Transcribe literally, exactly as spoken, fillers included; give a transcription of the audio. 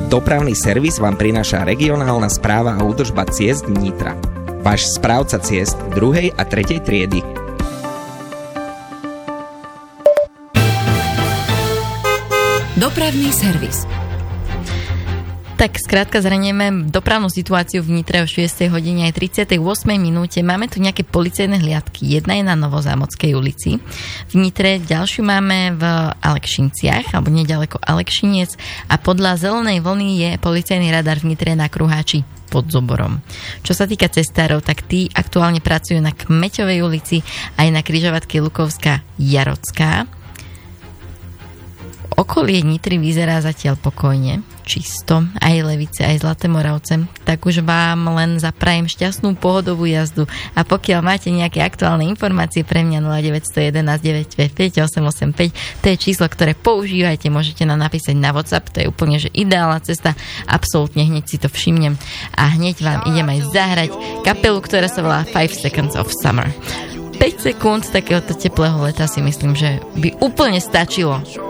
Dopravný servis vám prináša regionálna správa a údržba ciest Nitra. Váš správca ciest druhej a tretej triedy. Dopravný servis. Tak skrátka zhrnieme dopravnú situáciu v Nitre o šiestej hodine aj tridsiatej ôsmej minúte. Máme tu nejaké policajné hliadky. Jedna je na Novozámodskej ulici. V Nitre ďalšiu máme v Alekšinciach, alebo nedaleko Alekšiniec. A podľa zelenej vlny je policajný radar v Nitre na Kruháči pod Zoborom. Čo sa týka cestárov, tak tí aktuálne pracujú na Kmeťovej ulici aj na križovatke Lukovská Jarocká. Okolie Nitry vyzerá zatiaľ pokojne, čisto, aj Levice, aj Zlaté Moravce. Tak už vám len zaprajem šťastnú pohodovú jazdu a pokiaľ máte nejaké aktuálne informácie pre mňa nula deväť jedna jedna deväť päť osem osem päť, to je číslo, ktoré používajte, môžete nám napísať na WhatsApp, to je úplne že ideálna cesta, absolútne hneď si to všimnem a hneď vám idem aj zahrať kapelu, ktorá sa volá five seconds of summer. päť sekúnd takéhoto teplého leta si myslím, že by úplne stačilo.